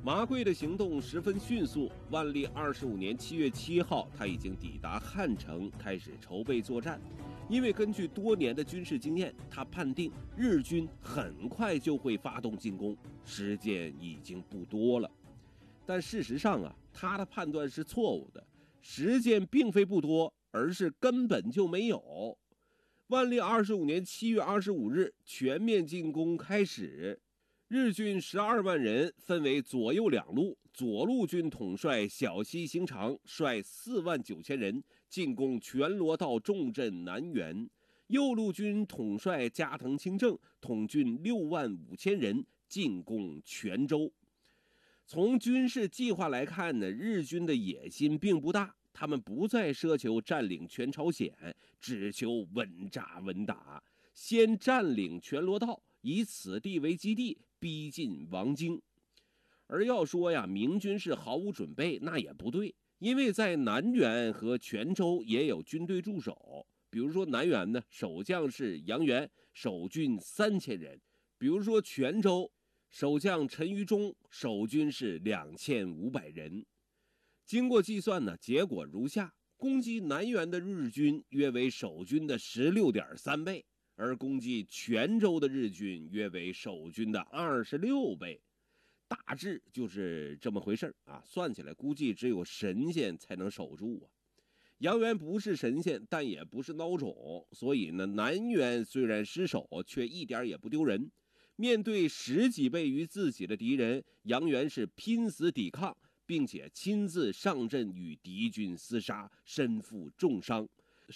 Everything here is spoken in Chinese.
麻贵的行动十分迅速，万历25年7月7号，他已经抵达汉城，开始筹备作战。因为根据多年的军事经验，他判定日军很快就会发动进攻，时间已经不多了。但事实上他的判断是错误的，时间并非不多，而是根本就没有。万历25年7月25日，全面进攻开始。日军12万人分为左右两路，左路军统帅小西行长率4万9千人进攻全罗道重镇南原，右路军统帅加藤清正统军6万5千人进攻泉州。从军事计划来看呢，日军的野心并不大，他们不再奢求占领全朝鲜，只求稳扎稳打，先占领全罗道，以此地为基地，逼近王京。而要说明军是毫无准备，那也不对，因为在南原和泉州也有军队驻守。比如说南原呢，守将是杨元，守军3000人；比如说泉州，守将陈余忠，守军是2500人。经过计算呢，结果如下：攻击南原的日军约为守军的16.3倍，而攻击泉州的日军约为守军的26倍。大致就是这么回事算起来估计只有神仙才能守住杨元不是神仙，但也不是孬种，所以呢，南原虽然失守，却一点也不丢人。面对10几倍于自己的敌人，杨元是拼死抵抗，并且亲自上阵与敌军厮杀，身负重伤。